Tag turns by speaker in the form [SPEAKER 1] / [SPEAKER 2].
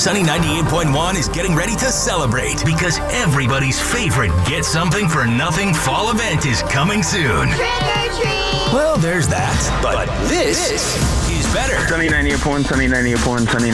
[SPEAKER 1] Sunny 98.1 is getting ready to celebrate because everybody's favorite Get Something for Nothing fall event is coming soon.
[SPEAKER 2] Trick or treat!
[SPEAKER 1] Well, there's that. But this is better.
[SPEAKER 3] Sunny 98.1, Sunny 98.1, Sunny